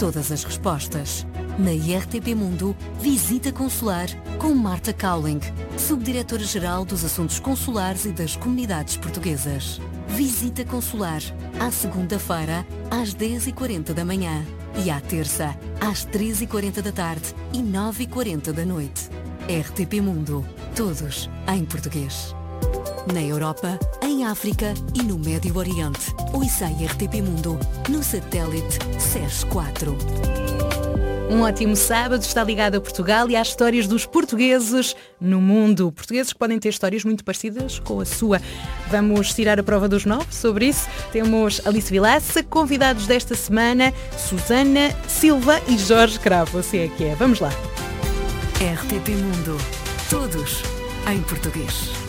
todas as respostas. Na IRTP Mundo, Visita Consular com Marta Cowling, Subdiretora-Geral dos Assuntos Consulares e das Comunidades Portuguesas. Visita Consular, à segunda-feira, às 10h40 da manhã e à terça, às 3h40 da tarde e 9h40 da noite. RTP Mundo, todos em português. Na Europa, em África e no Médio Oriente. Ouça a RTP Mundo no satélite SES 4. Um ótimo sábado, está ligado a Portugal e às histórias dos portugueses no mundo. Portugueses que podem ter histórias muito parecidas com a sua. Vamos tirar a prova dos 9 sobre isso. Temos Alice Vilaça, convidados desta semana, Susana Silva e Jorge Cravo. Assim é que é. Vamos lá. RTP Mundo, todos em português.